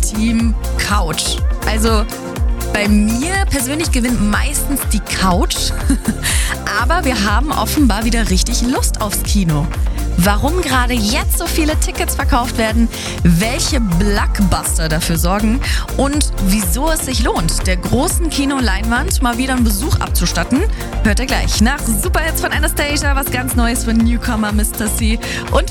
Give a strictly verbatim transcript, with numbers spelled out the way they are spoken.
Team Couch. Also bei mir persönlich gewinnt meistens die Couch, aber wir haben offenbar wieder richtig Lust aufs Kino. Warum gerade jetzt so viele Tickets verkauft werden, welche Blockbuster dafür sorgen und wieso es sich lohnt, der großen Kinoleinwand mal wieder einen Besuch abzustatten, hört ihr gleich nach Superhits von Anastasia, was ganz Neues von Newcomer Mister C und